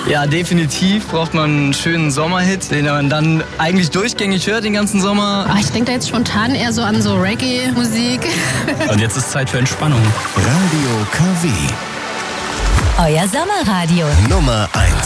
Ja, definitiv braucht man einen schönen Sommerhit, den man dann eigentlich durchgängig hört den ganzen Sommer. Ich denke da jetzt spontan eher so an so Reggae-Musik. Und jetzt ist Zeit für Entspannung. Radio KW. Euer Sommerradio. Nummer 1.